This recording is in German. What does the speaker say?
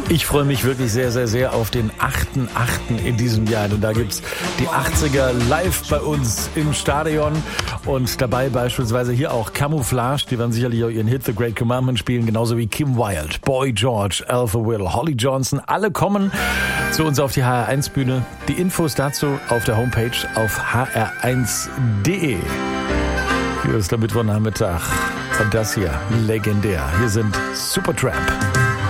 Ich freue mich wirklich sehr, sehr, sehr auf den 8.8. in diesem Jahr. Denn da gibt's die 80er live bei uns im Stadion. Und dabei beispielsweise hier auch Camouflage. Die werden sicherlich auch ihren Hit The Great Commandment spielen. Genauso wie Kim Wilde, Boy George, Alpha Will, Holly Johnson. Alle kommen zu uns auf die HR1-Bühne. Die Infos dazu auf der Homepage auf hr1.de. Hier ist der Mittwochnachmittag. Und das hier, legendär. Hier sind Supertramp.